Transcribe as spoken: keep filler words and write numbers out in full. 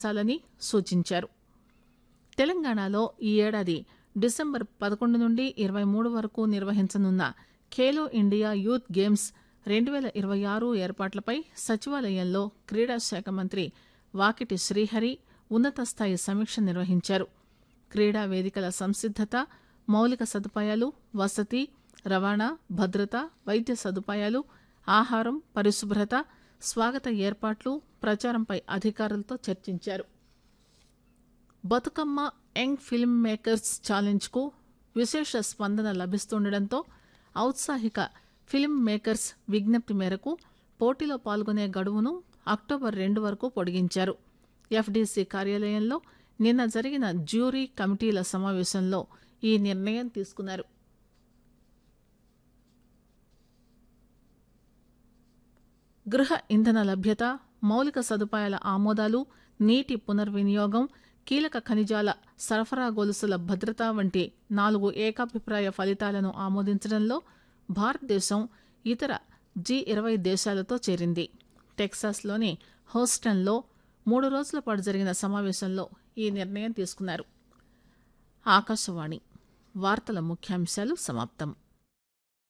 చాలని సూచించారు. తెలంగాణలో ఈ ఏడాది డిసెంబర్ పదకొండు నుండి ఇరవై మూడు వరకు నిర్వహించనున్న ఖేలో ఇండియా యూత్ గేమ్స్ రెండు పేల ఇరవై ఆరు ఏర్పాట్లపై సచివాలయంలో క్రీడా శాఖ మంత్రి వాకిటి శ్రీహరి ఉన్నత స్థాయి సమీక్ష నిర్వహించారు. క్రీడా వేదికల సంసిద్దత, మౌలిక సదుపాయాలు, వసతి, రవాణా, భద్రత, వైద్య సదుపాయాలు, ఆహారం, పరిశుభ్రత, స్వాగత ఏర్పాట్లు, ప్రచారంపై అధికారులతో చర్చించారు. Bathukamma young film makers challenge కు విశేష స్పందన లభిస్తుండటంతో ఔత్సాహిక ఫిల్మ్ మేకర్స్ విజ్ఞప్తి మేరకు పోటీలో పాల్గొనే గడువును అక్టోబర్ రెండు వరకు పొడిగించారు. ఎఫ్డీసీ కార్యాలయంలో నిన్న జరిగిన జ్యూరీ కమిటీల సమావేశంలో ఈ నిర్ణయం తీసుకున్నారు. గృహ ఇంధన లభ్యత, మౌలిక సదుపాయాల ఆమోదాలు, నీటి పునర్వినియోగం, కీలక ఖనిజాల సరఫరా గొలుసుల భద్రత వంటి నాలుగు ఏకాభిప్రాయ ఫలితాలను ఆమోదించడంలో భారతదేశం ఇతర జీ ఇరవై దేశాలతో చేరింది. టెక్సాస్లోని హౌస్టన్లో మూడు రోజుల పాటు జరిగిన సమావేశంలో ఈ నిర్ణయం తీసుకున్నారు. ఆకాశవాణి వార్తల ముఖ్యాంశాలు సమాప్తం.